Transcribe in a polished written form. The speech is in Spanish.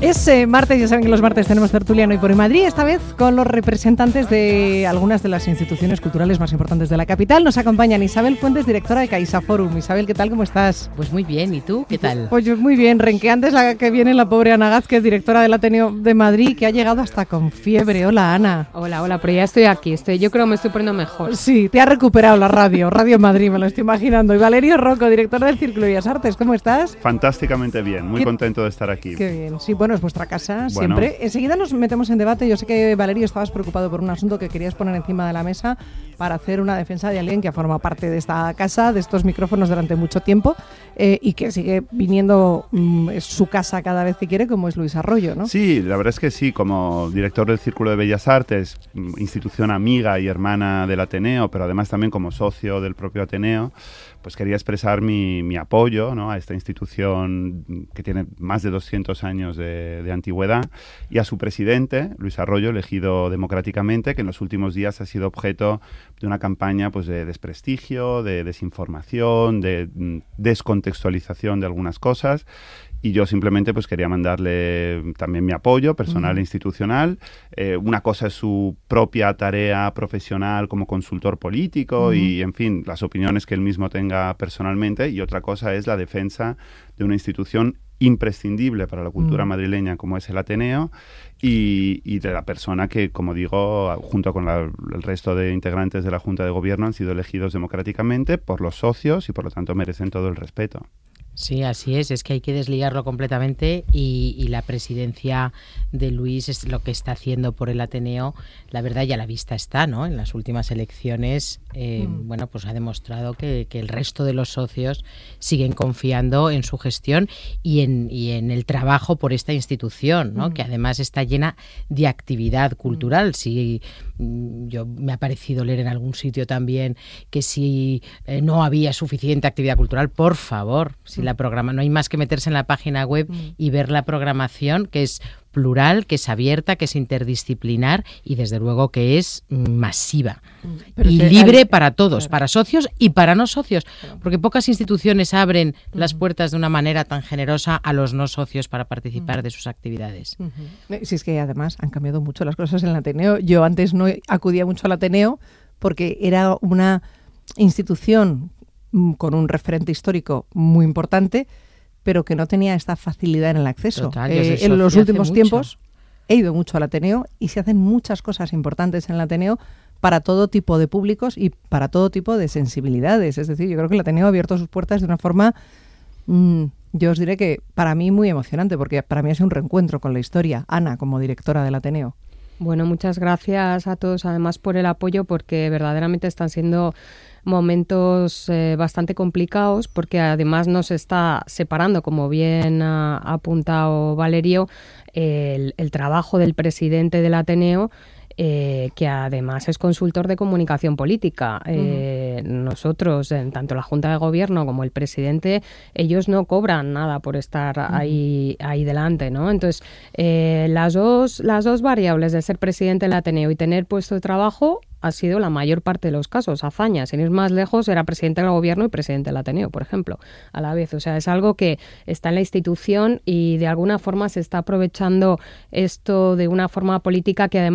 Es martes, ya saben que los martes tenemos tertulia en Hoy por Madrid, esta vez con los representantes de algunas de las instituciones culturales más importantes de la capital. Nos acompañan Isabel Fuentes, directora de CaixaForum. Isabel, ¿qué tal? ¿Cómo estás? Pues muy bien, ¿y tú? ¿Qué tal? Pues yo muy bien, renqueantes la que viene la pobre Ana Gázquez, directora del Ateneo de Madrid, que ha llegado hasta con fiebre. Hola, Ana. Hola, pero ya estoy aquí, yo creo que me estoy poniendo mejor. Sí, te ha recuperado la Radio Madrid, me lo estoy imaginando. Y Valerio Rocco, director del Círculo de Bellas Artes, ¿cómo estás? Fantásticamente bien, muy contento de estar aquí. Qué bien, sí, bueno, es vuestra casa siempre. Enseguida nos metemos en debate. Yo sé que, Valerio, estabas preocupado por un asunto que querías poner encima de la mesa para hacer una defensa de alguien que ha formado parte de esta casa, de estos micrófonos durante mucho tiempo y que sigue viniendo su casa cada vez que quiere, como es Luis Arroyo, ¿no? Sí, la verdad es que sí, como director del Círculo de Bellas Artes, institución amiga y hermana del Ateneo, pero además también como socio del propio Ateneo, pues quería expresar mi apoyo, ¿no?, a esta institución que tiene más de 200 años de antigüedad, y a su presidente, Luis Arroyo, elegido democráticamente, que en los últimos días ha sido objeto de una campaña pues de desprestigio, de desinformación, de descontextualización de algunas cosas. Y yo simplemente pues quería mandarle también mi apoyo personal e institucional. Una cosa es su propia tarea profesional como consultor político y, en fin, las opiniones que él mismo tenga personalmente, y otra cosa es la defensa de una institución imprescindible para la cultura madrileña como es el Ateneo y de la persona que, como digo, junto con el resto de integrantes de la Junta de Gobierno han sido elegidos democráticamente por los socios y por lo tanto merecen todo el respeto. Sí, así es que hay que desligarlo completamente y la presidencia de Luis es lo que está haciendo por el Ateneo, la verdad ya a la vista está, ¿no? En las últimas elecciones, bueno, pues ha demostrado que el resto de los socios siguen confiando en su gestión y en el trabajo por esta institución, ¿no? Que además está llena de actividad cultural. Sí, yo me ha parecido leer en algún sitio también que si no había suficiente actividad cultural, por favor, si la programa, no hay más que meterse en la página web y ver la programación, que es plural, que es abierta, que es interdisciplinar y desde luego que es masiva y libre para todos, para socios y para no socios, porque pocas instituciones abren las puertas de una manera tan generosa a los no socios para participar de sus actividades. Sí, es que además han cambiado mucho las cosas en el Ateneo. Yo antes no acudía mucho al Ateneo porque era una institución con un referente histórico muy importante, pero que no tenía esta facilidad en el acceso. Total, en los últimos tiempos he ido mucho al Ateneo y se hacen muchas cosas importantes en el Ateneo para todo tipo de públicos y para todo tipo de sensibilidades. Es decir, yo creo que el Ateneo ha abierto sus puertas de una forma, yo os diré que para mí muy emocionante, porque para mí ha sido un reencuentro con la historia. Ana, como directora del Ateneo. Bueno, muchas gracias a todos además por el apoyo, porque verdaderamente están siendo momentos bastante complicados, porque además nos está separando, como bien ha apuntado Valerio, el trabajo del presidente del Ateneo, que además es consultor de comunicación política. Nosotros, tanto la Junta de Gobierno como el presidente, ellos no cobran nada por estar ahí delante, ¿no? Entonces, las dos variables de ser presidente del Ateneo y tener puesto de trabajo ha sido la mayor parte de los casos. Azaña, sin ir más lejos, era presidente del Gobierno y presidente del Ateneo, por ejemplo, a la vez. O sea, es algo que está en la institución y de alguna forma se está aprovechando esto de una forma política que además